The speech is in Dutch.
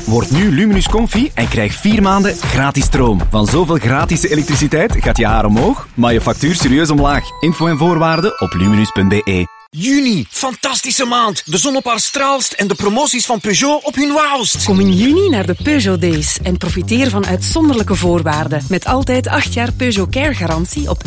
Word nu Luminus Comfy en krijg 4 maanden gratis stroom. Van zoveel gratis elektriciteit gaat je haar omhoog, maar je factuur serieus omlaag. Info en voorwaarden op luminus.be. Juni, fantastische maand. De zon op haar straalst en de promoties van Peugeot op hun wauwst. Kom in juni naar de Peugeot Days en profiteer van uitzonderlijke voorwaarden. Met altijd 8 jaar Peugeot Care garantie op